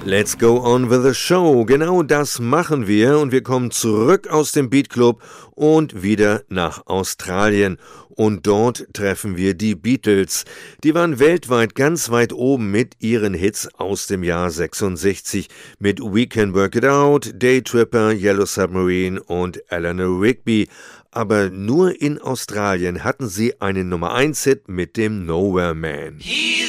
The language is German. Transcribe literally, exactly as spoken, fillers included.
Let's go on with the show. Genau das machen wir und wir kommen zurück aus dem Beat Club und wieder nach Australien. Und dort treffen wir die Beatles. Die waren weltweit ganz weit oben mit ihren Hits aus dem Jahr sechsundsechzig mit We Can Work It Out, Day Tripper, Yellow Submarine und Eleanor Rigby. Aber nur in Australien hatten sie einen Nummer eins Hit mit dem Nowhere Man.